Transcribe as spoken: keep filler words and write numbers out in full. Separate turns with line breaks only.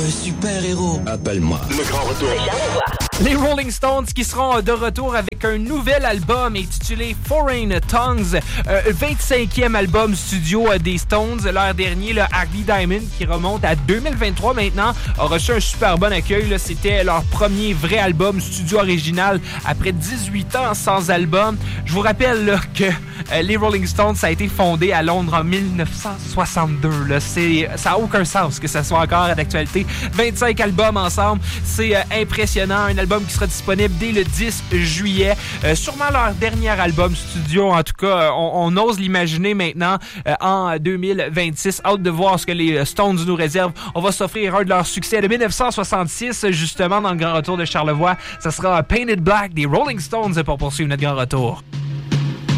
un super-héros.
Appelle-moi.
Le grand retour.
Les Rolling Stones qui seront de retour avec un nouvel album intitulé Foreign Tongues, euh, vingt-cinquième album studio des Stones. Leur dernier, le Ugly Diamond, qui remonte à deux mille vingt-trois maintenant, a reçu un super bon accueil. Là. C'était leur premier vrai album studio original après dix-huit ans sans album. Je vous rappelle là, que euh, les Rolling Stones, ça a été fondé à Londres en dix-neuf cent soixante-deux. Là. C'est, ça n'a aucun sens que ça soit encore d'actualité. vingt-cinq albums ensemble, c'est euh, impressionnant. Un album qui sera disponible dès le dix juillet. Euh, sûrement leur dernier album studio. En tout cas, on, on ose l'imaginer maintenant euh, en deux mille vingt-six. Hâte de voir ce que les Stones nous réservent. On va s'offrir un de leurs succès de dix-neuf cent soixante-six, justement, dans le Grand Retour de Charlevoix. Ça sera Painted Black des Rolling Stones pour poursuivre notre Grand Retour.